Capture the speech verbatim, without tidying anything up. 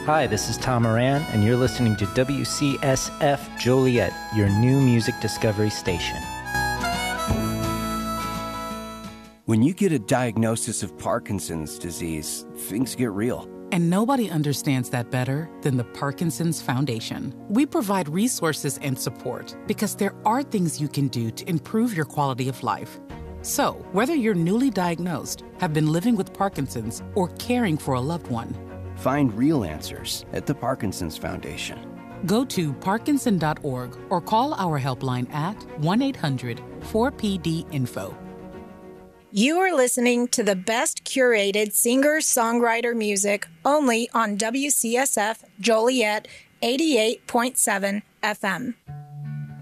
Hi, this is Tom Moran, and you're listening to W C S F Joliet, your new music discovery station. When you get a diagnosis of Parkinson's disease, things get real. And nobody understands that better than the Parkinson's Foundation. We provide resources and support because there are things you can do to improve your quality of life. So, whether you're newly diagnosed, have been living with Parkinson's, or caring for a loved one, find real answers at the Parkinson's Foundation. Go to parkinson dot org or call our helpline at one eight hundred four P D info. You are listening to the best curated singer-songwriter music only on W C S F Joliet eighty-eight point seven F M.